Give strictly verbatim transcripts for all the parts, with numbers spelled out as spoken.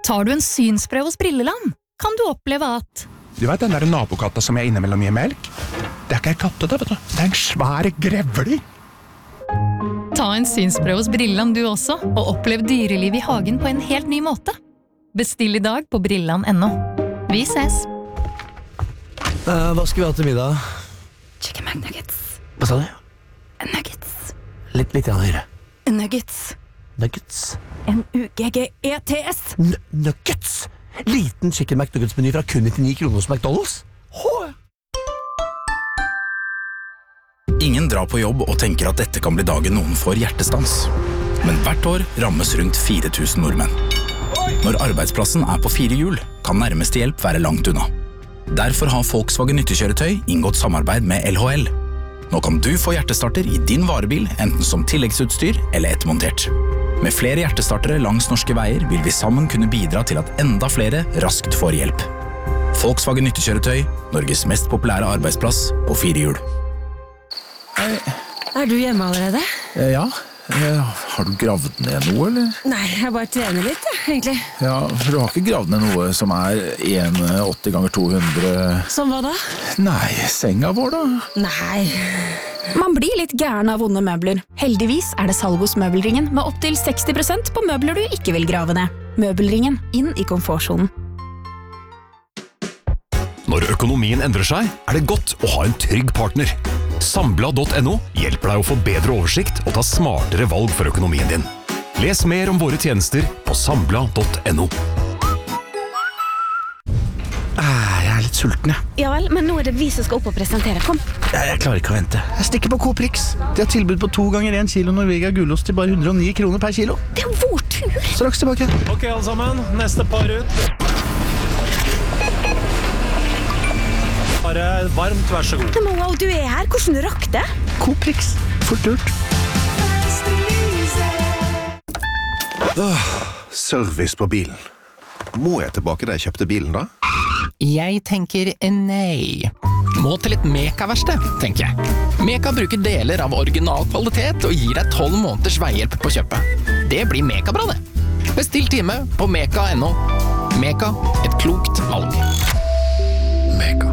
Tar du en synsprøve hos Brilleland, kan du oppleve at Du vet den der nabokatta som jeg innimellom gir melk? Det er ikke en katte da, vet du. Det er en svær grevling. Ta en synsprøve hos Brilleland du også, og opplev dyreliv i hagen på en helt ny måte. Bestill i dag på brilland punktum no. Vi ses! Uh, hva skal vi ha til middag? Chicken McNuggets. Hva sa du? Nuggets. Litt, litt høyere. Nuggets. Nuggets. N U G G E T S. N nuggets? Liten chicken McNuggets-meny fra kun nittionio kroner hos McDonald's? Hå! Ingen drar på jobb og tenker at dette kan bli dagen noen får hjertestans. Men hvert år rammes rundt fire tusen nordmenn. Når arbeidsplassen er på fire hjul, kan nærmeste hjelp være langt unna. Derfor har Volkswagen nyttekjøretøy inngått samarbeid med L H L. Nå kan du få hjertestarter i din varebil, enten som tilleggsutstyr eller ettermontert. Med flere hjertestartere langs norske veier vil vi sammen kunne bidra til at enda flere raskt får hjelp. Volkswagen nyttekjøretøy, Norges mest populære arbeidsplass på fire hjul. Er du hjemme allerede? Ja, har du gravd ned noe, eller? Nei, jeg bare trener litt, ja, egentlig. Ja, for du har ikke gravd ned noe som er en komma åtti ganger to hundre... Som hva da? Nei, senga vår da? Nei. Man blir litt gæren av vonde møbler. Heldigvis er det salg hos Møbelringen med opp til seksti prosent på møbler du ikke vil grave ned. Møbelringen, inn i komfortzonen. Når økonomien endrer seg, er det godt å ha en trygg partner. Sambla punktum no hjelper deg å få bedre oversikt og ta smartere valg for økonomien din. Les mer om våre tjenester på sambla punktum no. Ah, jeg er litt sulten, jeg. Ja vel, men nå er det vi som skal opp og presentere. Kom. Jeg, jeg klarer ikke å vente. Jeg stikker på Coprix. De har tilbud på to ganger en kilo Norvegia gulost til bare hundre og ni kroner per kilo. Det er vår tur. Straks tilbake. Ok, alle sammen. Neste par ut. Bare varmt, vær så god. Men wow, du er her. Hvordan du rakk det? Coprix. Fort gjort. Åh, service på bilen. Må jeg tilbake da jeg kjøpte bilen da? Jeg tenker nei. Må til et Meka-verksted, tenker jeg. Meka bruker deler av original kvalitet og gir deg tolv måneders veihjelp på kjøpet. Det blir Meka-bra det. Bestill time på meka punktum no. Meka, et klokt valg. Meka.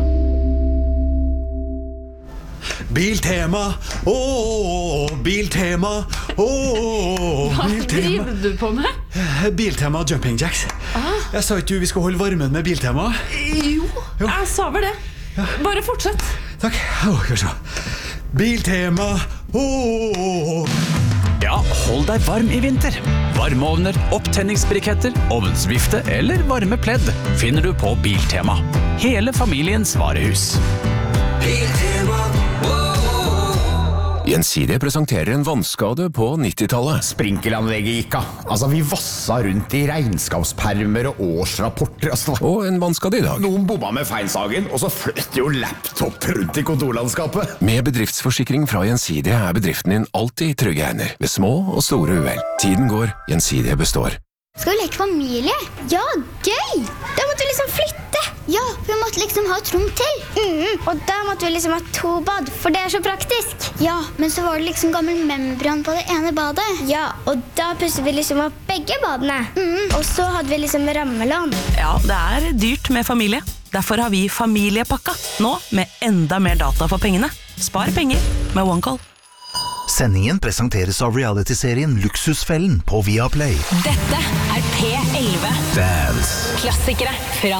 Biltema, ååå, Biltema, ååå, Hva Biltema. driver du på med? Biltema Jumping Jacks. Ah. Jeg sa ikke du vi skal holde varmen med Biltema? Jo, jo. Jeg sa vel det. Ja. Bare fortsett. Takk. Åh, skal vi se. Biltema, ååå. Ja, hold deg varm i vinter. Varmeovner, opptenningsbriketter, ovnsvifte eller varme pledd finner du på Biltema. Hele familiens varehus. Biltema. Gjensidige presenterer en vannskade på nittitallet. Sprinkelanlegget gikk av. Altså, vi vassa rundt i regnskapspermer og årsrapporter. Altså. Og en vannskade i dag. Noen bomma med feinsagen, og så fløtt jo laptop rundt i kontorlandskapet. Med bedriftsforsikring fra Gjensidige er bedriften din alltid i trygge hender, ved små og store uhell. Tiden går, Gjensidige består. Skal vi leke familie? Ja, gøy! Da måtte vi liksom flytte. Ja, vi måtte liksom ha et rom til. Mm, og da måtte vi liksom ha to bad, for det er så praktisk. Ja, men så var det liksom gammel membran på det ene badet. Ja, og da pusset vi liksom opp begge badene. Mm, og så hadde vi liksom rammelån. Ja, det er dyrt med familie. Derfor har vi familiepakka, nå med enda mer data for pengene. Spar penger med OneCall. Sendingen presenteres av reality-serien Luksusfellen på Viaplay. Dette er P elleve. Dance. Klassikere fra